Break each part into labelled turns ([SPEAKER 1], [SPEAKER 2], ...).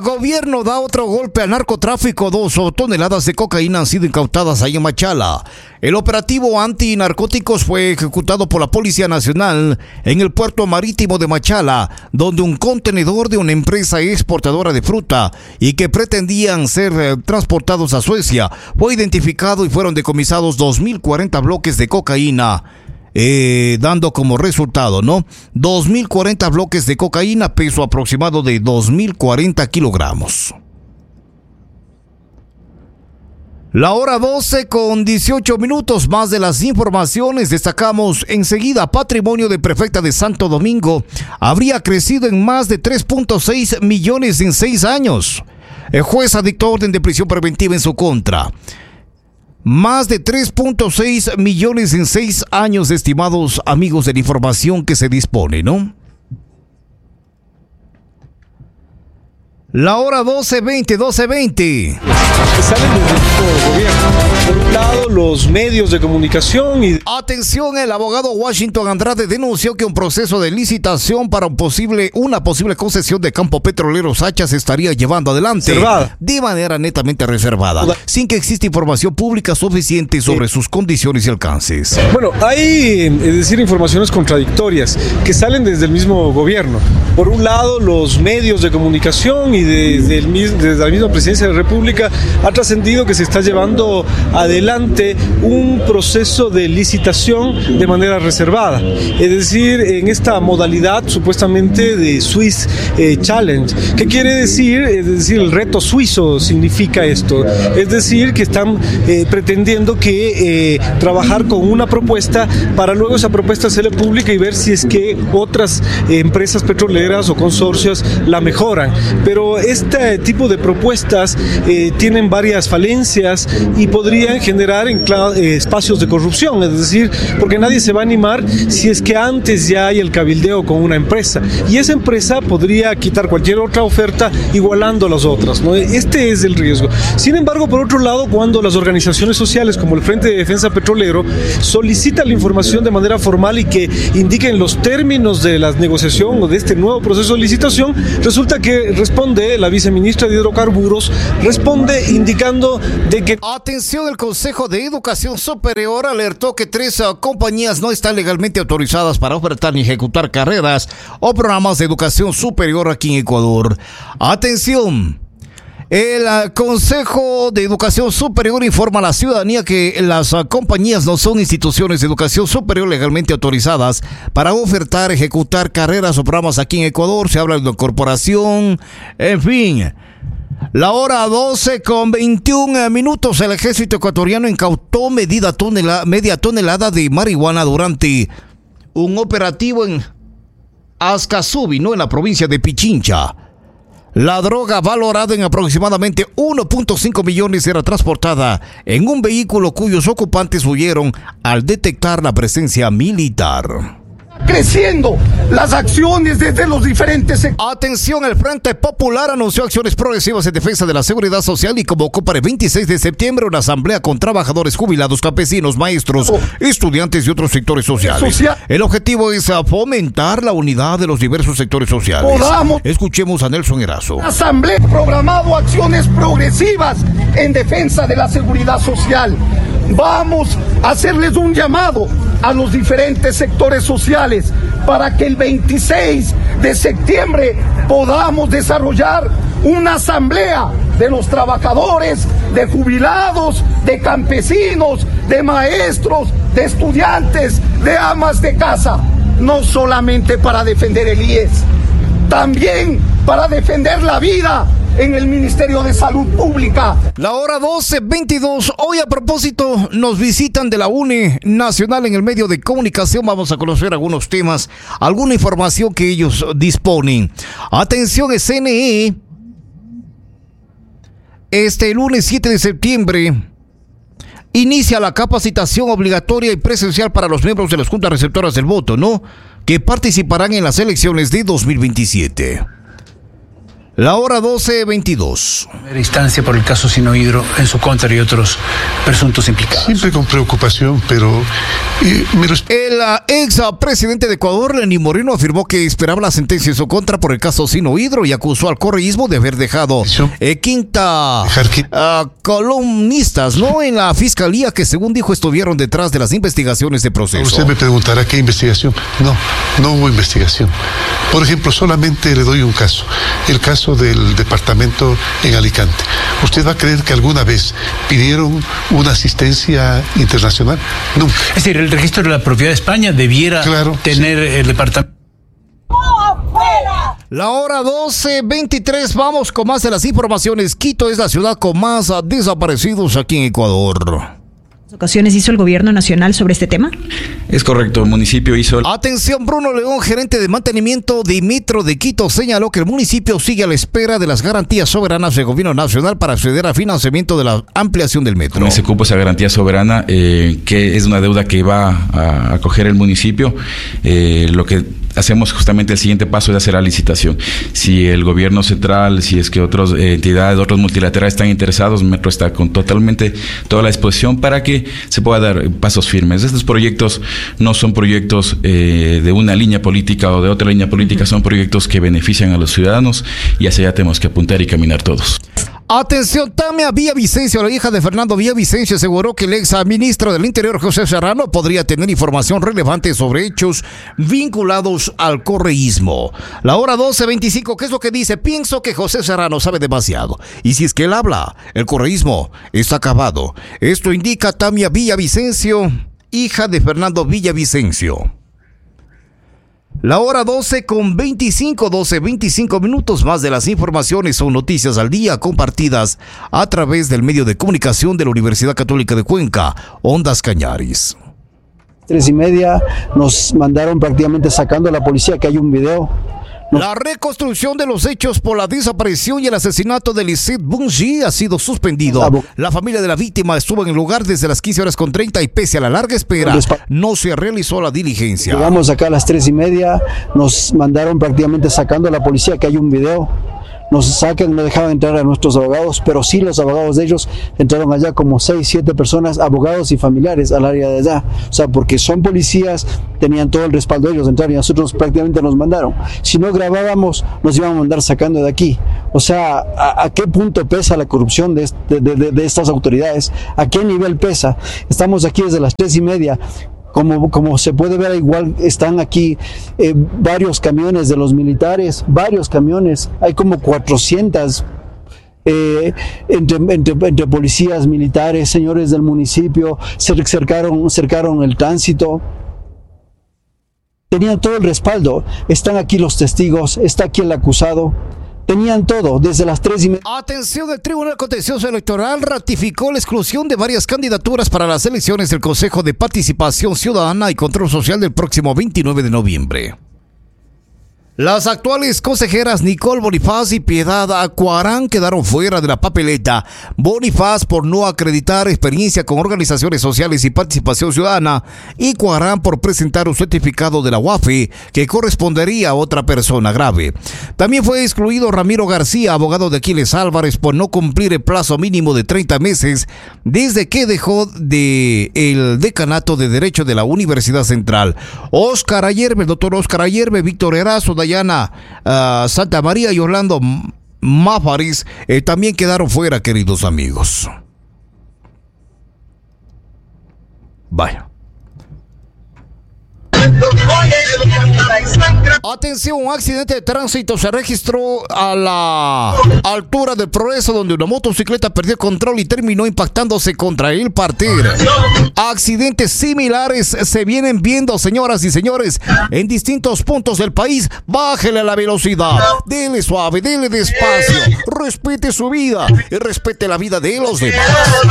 [SPEAKER 1] Gobierno da otro golpe al narcotráfico. 2 toneladas de cocaína han sido incautadas ahí en Machala. El operativo antinarcóticos fue ejecutado por la Policía Nacional en el puerto marítimo de Machala, donde un contenedor de una empresa exportadora de fruta y que pretendían ser transportados a Suecia fue identificado y fueron decomisados 2.040 bloques de cocaína. Dando como resultado, 2.040 bloques de cocaína, peso aproximado de 2.040 kilogramos. La hora 12:18, más de las informaciones. Destacamos enseguida: patrimonio de prefecta de Santo Domingo habría crecido en más de 3.6 millones en 6 años. El juez dictó orden de prisión preventiva en su contra. Más de 3.6 millones en 6 años, estimados amigos, de la información que se dispone, La hora 12:20.
[SPEAKER 2] Salen del mismo gobierno. Por un lado, los medios de comunicación y...
[SPEAKER 1] Atención, el abogado Washington Andrade denunció que un proceso de licitación para una posible concesión de campo petrolero Sacha se estaría llevando adelante de manera netamente reservada, sin que exista información pública suficiente sobre sus condiciones y alcances.
[SPEAKER 2] Bueno, hay, informaciones contradictorias que salen desde el mismo gobierno. Por un lado, los medios de comunicación y desde la misma Presidencia de la República ha trascendido que se está llevando adelante un proceso de licitación de manera reservada, es decir, en esta modalidad supuestamente de Swiss Challenge. ¿Qué quiere decir? Es decir, el reto suizo significa esto, es decir, que están pretendiendo que trabajar con una propuesta para luego esa propuesta hacerla pública y ver si es que otras empresas petroleras o consorcios la mejoran. Pero este tipo de propuestas tienen varias falencias y podrían generar espacios de corrupción, es decir, porque nadie se va a animar si es que antes ya hay el cabildeo con una empresa y esa empresa podría quitar cualquier otra oferta igualando a las otras, Este es el riesgo. Sin embargo, por otro lado, cuando las organizaciones sociales como el Frente de Defensa Petrolero solicitan la información de manera formal y que indiquen los términos de la negociación o de este nuevo proceso de licitación, resulta que responde la viceministra de Hidrocarburos, responde indicando de que...
[SPEAKER 1] Atención, el Consejo de Educación Superior alertó que 3 compañías no están legalmente autorizadas para ofertar ni ejecutar carreras o programas de educación superior aquí en Ecuador. Atención. El Consejo de Educación Superior informa a la ciudadanía que las compañías no son instituciones de educación superior legalmente autorizadas para ofertar, ejecutar carreras o programas aquí en Ecuador. Se habla de una corporación, en fin. La hora 12:21. El ejército ecuatoriano incautó media tonelada de marihuana durante un operativo en Azcasubi, en la provincia de Pichincha. La droga, valorada en aproximadamente 1.5 millones, era transportada en un vehículo cuyos ocupantes huyeron al detectar la presencia militar.
[SPEAKER 3] Creciendo las acciones desde los diferentes sectores.
[SPEAKER 1] Atención, el Frente Popular anunció acciones progresivas en defensa de la seguridad social y convocó para el 26 de septiembre una asamblea con trabajadores jubilados, campesinos, maestros, estudiantes y otros sectores sociales. El objetivo es fomentar la unidad de los diversos sectores sociales. Escuchemos a Nelson Erazo.
[SPEAKER 3] Asamblea programado acciones progresivas en defensa de la seguridad social. Vamos a hacerles un llamado a los diferentes sectores sociales para que el 26 de septiembre podamos desarrollar una asamblea de los trabajadores, de jubilados, de campesinos, de maestros, de estudiantes, de amas de casa, no solamente para defender el IES, también para defender la vida en el Ministerio de Salud Pública.
[SPEAKER 1] La hora 12:22. Hoy, a propósito, nos visitan de la UNE Nacional en el medio de comunicación. Vamos a conocer algunos temas, alguna información que ellos disponen. Atención, CNE. El lunes 7 de septiembre inicia la capacitación obligatoria y presencial para los miembros de las juntas receptoras del voto, que participarán en las elecciones de 2027. La hora 12:22.
[SPEAKER 4] Primera instancia por el caso Sinohydro en su contra y otros presuntos implicados.
[SPEAKER 5] Siempre con preocupación, pero
[SPEAKER 1] el ex presidente de Ecuador, Lenín Moreno, afirmó que esperaba la sentencia en su contra por el caso Sinohydro y acusó al correísmo de haber dejado columnistas, ¿no?, en la fiscalía que, según dijo, estuvieron detrás de las investigaciones de proceso.
[SPEAKER 5] Usted me preguntará qué investigación. No hubo investigación. Por ejemplo, solamente le doy un caso. El caso del departamento en Alicante. ¿Usted va a creer que alguna vez pidieron una asistencia internacional? Nunca.
[SPEAKER 4] Es decir, el registro de la propiedad de España debiera tener el departamento.
[SPEAKER 1] La hora 12:23, vamos con más de las informaciones. Quito es la ciudad con más desaparecidos aquí en Ecuador.
[SPEAKER 6] ¿Ocasiones hizo el gobierno nacional sobre este tema?
[SPEAKER 7] Es correcto, el municipio hizo...
[SPEAKER 1] Atención, Bruno León, gerente de mantenimiento de Metro de Quito, señaló que el municipio sigue a la espera de las garantías soberanas del gobierno nacional para acceder al financiamiento de la ampliación del metro.
[SPEAKER 7] Se cupo esa garantía soberana, que es una deuda que va a acoger el municipio. Lo que hacemos justamente el siguiente paso es hacer la licitación. Si el gobierno central, si es que otras entidades, otros multilaterales están interesados, Metro está con totalmente toda la disposición para que se pueda dar pasos firmes. Estos proyectos no son proyectos de una línea política o de otra línea política, son proyectos que benefician a los ciudadanos y hacia allá tenemos que apuntar y caminar todos.
[SPEAKER 1] Atención, Tamia Villavicencio, la hija de Fernando Villavicencio, aseguró que el ex ministro del Interior, José Serrano, podría tener información relevante sobre hechos vinculados al correísmo. La hora 12:25, ¿qué es lo que dice? Pienso que José Serrano sabe demasiado. Y si es que él habla, el correísmo está acabado. Esto indica Tamia Villavicencio, hija de Fernando Villavicencio. La hora 12:25 minutos. Más de las informaciones son noticias al día compartidas a través del medio de comunicación de la Universidad Católica de Cuenca, Ondas Cañaris.
[SPEAKER 8] 3:30 nos mandaron prácticamente sacando a la policía, que hay un video.
[SPEAKER 1] La reconstrucción de los hechos por la desaparición y el asesinato de Lisette Bungi ha sido suspendido. La familia de la víctima estuvo en el lugar desde las 15:30 y pese a la larga espera, no se realizó la diligencia.
[SPEAKER 8] Llegamos acá a las 3:30, nos mandaron prácticamente sacando a la policía, que hay un video. Nos sacan, no dejaban entrar a nuestros abogados, pero sí los abogados de ellos entraron allá, como 6, 7 personas, abogados y familiares al área de allá. O sea, porque son policías, tenían todo el respaldo de ellos, entraron y nosotros prácticamente nos mandaron. Si no grabábamos, nos iban a mandar sacando de aquí. O sea, ¿a qué punto pesa la corrupción de estas autoridades? ¿A qué nivel pesa? Estamos aquí desde las 3:30. Como se puede ver, igual están aquí varios camiones de los militares, varios camiones, hay como 400 entre policías, militares, señores del municipio, cercaron el tránsito. Tenían todo el respaldo, están aquí los testigos, está aquí el acusado. Tenían todo, desde las 3:30.
[SPEAKER 1] Atención, el Tribunal Contencioso Electoral ratificó la exclusión de varias candidaturas para las elecciones del Consejo de Participación Ciudadana y Control Social del próximo 29 de noviembre. Las actuales consejeras Nicole Bonifaz y Piedad Cuarán quedaron fuera de la papeleta. Bonifaz por no acreditar experiencia con organizaciones sociales y participación ciudadana, y Cuarán por presentar un certificado de la UAFE que correspondería a otra persona grave. También fue excluido Ramiro García, abogado de Aquiles Álvarez, por no cumplir el plazo mínimo de 30 meses desde que dejó el decanato de Derecho de la Universidad Central. Oscar Ayerbe, el doctor Oscar Ayerbe, Víctor Erazo, Dayana Santa María y Orlando Máfaris también quedaron fuera, queridos amigos. Vaya. Atención, un accidente de tránsito se registró a la altura del Progreso, donde una motocicleta perdió el control y terminó impactándose contra el parter. Accidentes similares se vienen viendo, señoras y señores, en distintos puntos del país. Bájele la velocidad, dele suave, dele despacio, respete su vida y respete la vida de los demás.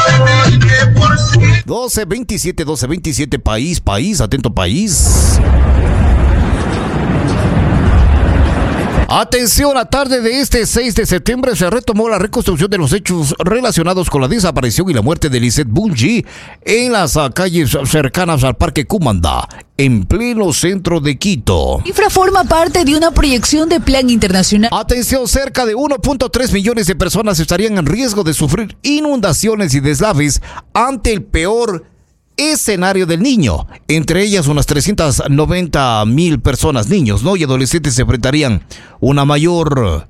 [SPEAKER 1] 12:27, país, atento país. Atención, la tarde de este 6 de septiembre se retomó la reconstrucción de los hechos relacionados con la desaparición y la muerte de Lisette Bungi en las calles cercanas al Parque Cumandá, en pleno centro de Quito.
[SPEAKER 9] Cifra forma parte de una proyección de plan internacional.
[SPEAKER 1] Atención, cerca de 1.3 millones de personas estarían en riesgo de sufrir inundaciones y deslaves ante el peor escenario del niño. Entre ellas unas 390,000 personas, niños, y adolescentes se enfrentarían una mayor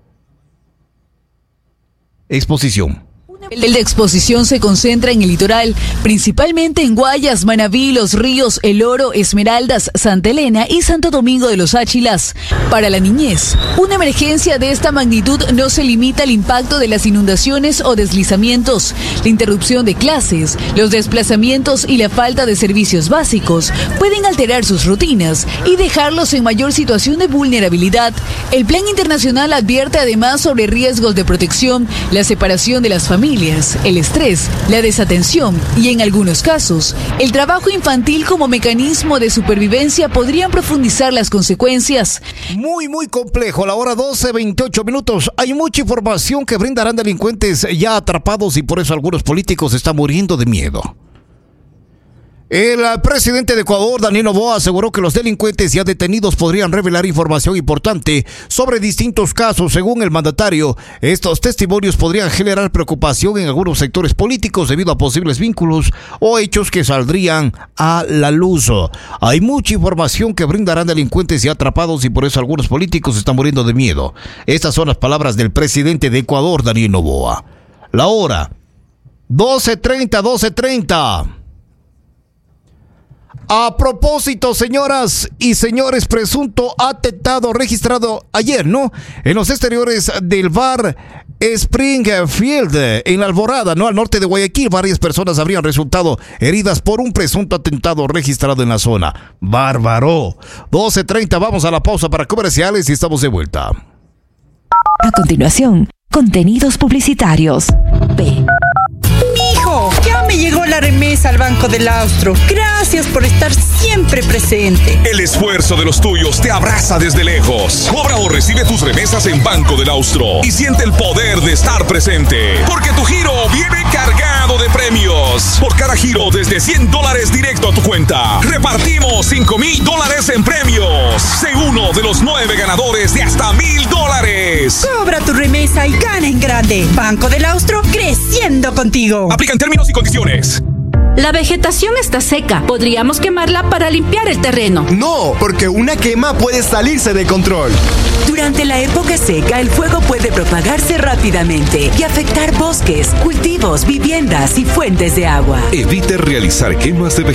[SPEAKER 1] exposición.
[SPEAKER 9] El de exposición se concentra en el litoral, principalmente en Guayas, Manabí, Los Ríos, El Oro, Esmeraldas, Santa Elena y Santo Domingo de los Áchilas. Para la niñez, una emergencia de esta magnitud no se limita al impacto de las inundaciones o deslizamientos. La interrupción de clases, los desplazamientos y la falta de servicios básicos pueden alterar sus rutinas y dejarlos en mayor situación de vulnerabilidad. El Plan Internacional advierte además sobre riesgos de protección, la separación de las familias, el estrés, la desatención y, en algunos casos, el trabajo infantil como mecanismo de supervivencia podrían profundizar las consecuencias.
[SPEAKER 1] Muy complejo. A la hora 12:28 minutos. Hay mucha información que brindarán delincuentes ya atrapados y por eso algunos políticos están muriendo de miedo. El presidente de Ecuador, Daniel Noboa, aseguró que los delincuentes ya detenidos podrían revelar información importante sobre distintos casos. Según el mandatario, estos testimonios podrían generar preocupación en algunos sectores políticos debido a posibles vínculos o hechos que saldrían a la luz. Hay mucha información que brindarán delincuentes ya atrapados y por eso algunos políticos están muriendo de miedo. Estas son las palabras del presidente de Ecuador, Daniel Noboa. La hora 12:30. A propósito, señoras y señores, presunto atentado registrado ayer, en los exteriores del bar Springfield, en La Alborada, al norte de Guayaquil. Varias personas habrían resultado heridas por un presunto atentado registrado en la zona. ¡Bárbaro! 12:30, vamos a la pausa para comerciales y estamos de vuelta.
[SPEAKER 10] A continuación, contenidos publicitarios. B.
[SPEAKER 11] Mijo, ya me llegó la remesa al Banco del Austro. Gracias por estar siempre presente.
[SPEAKER 12] El esfuerzo de los tuyos te abraza desde lejos. Cobra o recibe tus remesas en Banco del Austro y siente el poder de estar presente. Porque tu giro viene cargado de premios. Por cada giro desde $100 directo a tu cuenta, repartimos $5,000 en premios. Sé uno de los 9 ganadores de hasta $1,000.
[SPEAKER 11] Cobra tu remesa y gana en grande. Banco del Austro, creciendo contigo.
[SPEAKER 12] Aplican términos y condiciones.
[SPEAKER 13] La vegetación está seca. Podríamos quemarla para limpiar el terreno.
[SPEAKER 14] No, porque una quema puede salirse de control.
[SPEAKER 15] Durante la época seca, el fuego puede propagarse rápidamente y afectar bosques, cultivos, viviendas y fuentes de agua.
[SPEAKER 12] Evite realizar quemas de